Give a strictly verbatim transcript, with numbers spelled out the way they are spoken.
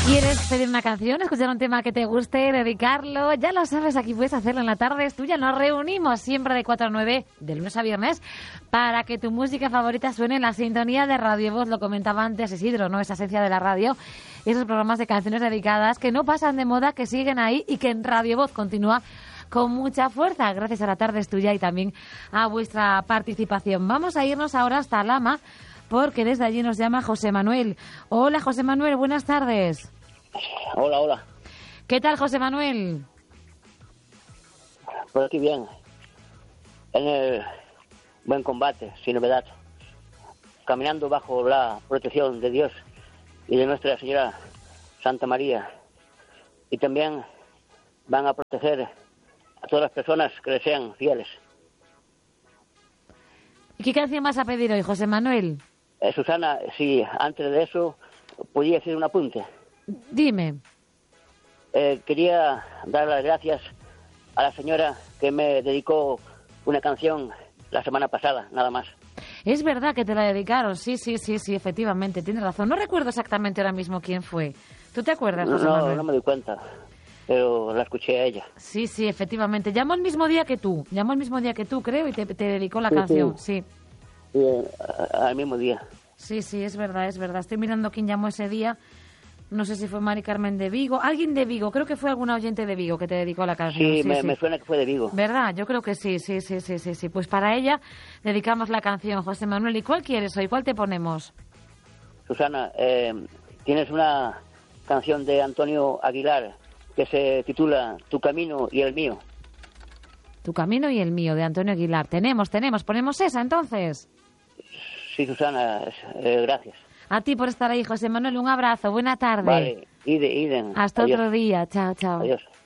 ¿Quieres pedir una canción, escuchar un tema que te guste, dedicarlo? Ya lo sabes, aquí puedes hacerlo en la tarde. Es tuya. Nos reunimos siempre de cuatro a nueve, de lunes a viernes, para que tu música favorita suene en la sintonía de Radio Voz. Lo comentaba antes Isidro, ¿no? Esa esencia de la radio. Esos programas de canciones dedicadas que no pasan de moda, que siguen ahí y que en Radio Voz continúa con mucha fuerza. Gracias a la tarde es tuya y también a vuestra participación. Vamos a irnos ahora hasta Lama, porque desde allí nos llama José Manuel. Hola, José Manuel, buenas tardes. Hola, hola. ¿Qué tal, José Manuel? Pues aquí bien, en el buen combate, sin novedad, caminando bajo la protección de Dios y de Nuestra Señora Santa María, y también van a proteger a todas las personas que les sean fieles. ¿Y qué canción vas a pedir hoy, José Manuel? Eh, Susana, si antes de eso podía hacer un apunte. Dime. Eh, quería dar las gracias a la señora que me dedicó una canción la semana pasada, nada más. Es verdad que te la dedicaron, sí, sí, sí, sí, efectivamente, tienes razón. No recuerdo exactamente ahora mismo quién fue. ¿Tú te acuerdas, José No, Manuel? no me doy cuenta, pero la escuché a ella. Sí, sí, efectivamente. Llamó el mismo día que tú, llamó el mismo día que tú, creo, y te, te dedicó la Sí, canción, sí. Sí, eh, al mismo día. Sí, sí, es verdad, es verdad. Estoy mirando quién llamó ese día. No sé si fue Mari Carmen de Vigo. Alguien de Vigo, creo que fue alguna oyente de Vigo que te dedicó la canción. Sí, Sí, me, sí. me suena que fue de Vigo. ¿Verdad? Yo creo que sí, sí, sí, sí, sí, sí. Pues para ella dedicamos la canción, José Manuel. ¿Y cuál quieres hoy? ¿Cuál te ponemos? Susana, eh, tienes una canción de Antonio Aguilar que se titula Tu camino y el mío. Tu camino y el mío, de Antonio Aguilar. Tenemos, tenemos. ¿Ponemos esa entonces? Sí, Susana, eh, gracias. A ti por estar ahí, José Manuel. Un abrazo. Buena tarde. Vale, ide, iden. Hasta Adiós. otro día. Chao, chao. Adiós.